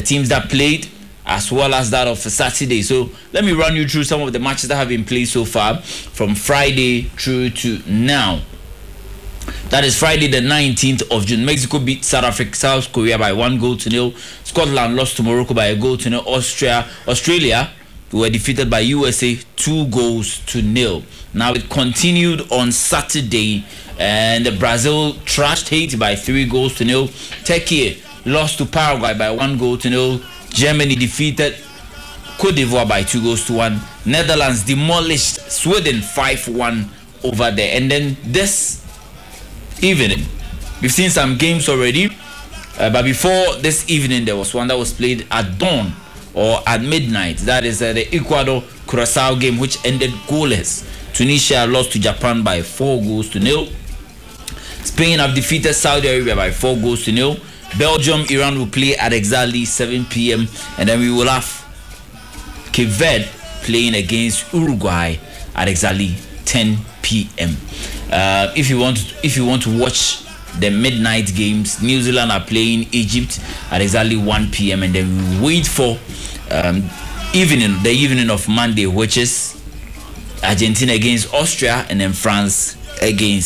teams that played, as well as that of Saturday. So let me run you through some of the matches that have been played so far from Friday through to now. That is Friday the 19th of June. Mexico beat South Korea by 1-0. Scotland lost to Morocco by 1-0. Australia were defeated by USA 2-0. Now it continued on Saturday, and Brazil trashed Haiti by 3-0. Turkey lost to Paraguay by 1-0. Germany defeated Cote d'Ivoire by 2-1. Netherlands demolished Sweden 5-1 over there. And then this evening, we've seen some games already, but before this evening there was one that was played at dawn or at midnight. That is the Ecuador-Curacao game, which ended goalless. Tunisia lost to Japan by 4-0. Spain have defeated Saudi Arabia by 4-0. Belgium, Iran will play at exactly 7 p.m. and then we will have Cape Verde playing against Uruguay at exactly 10 p.m. If you want to watch the midnight games, New Zealand are playing Egypt at exactly 1 p.m. and then we wait for the evening of Monday, which is Argentina against Austria and then France against